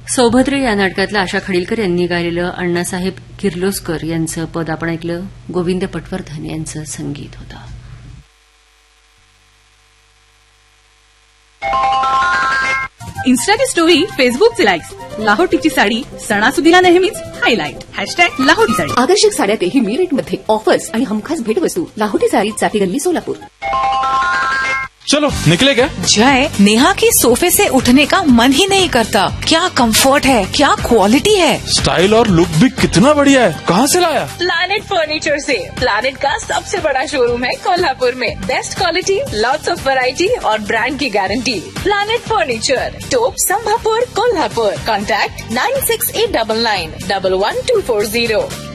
सौभद्र या नाटकातलं आशा खडीलकर यांनी गायलेलं अण्णासाहेब किर्लोस्कर यांचं पद आपण ऐकलं. गोविंद पटवर्धन यांचं संगीत होतं. इन्स्टाची स्टोरी, फेसबुकचे लाईक्स, लाहोटीची साडी सणासुदीला नेहमीच हायलाइट. #लाहोटी साडी. आकर्षक साड्यातही मी रेटमध्ये ऑफर्स आणि हमखास भेटवस्तू. लाहोटी साडी, चाटीगल्ली, सोलापूर. चलो निकले क्या? जय, नेहा की सोफे से उठने का मन ही नहीं करता. क्या कंफर्ट है, क्या क्वालिटी है. स्टाइल और लुक भी कितना बढ़िया है. कहाँ से लाया? प्लैनेट फर्नीचर से. प्लैनेट का सबसे बड़ा शोरूम है कोल्हापुर में. Best quality, lots of variety और ब्रांड की गारंटी. प्लैनेट फर्नीचर, टोप संभापुर, कोल्हापुर. कॉन्टैक्ट 9689911240.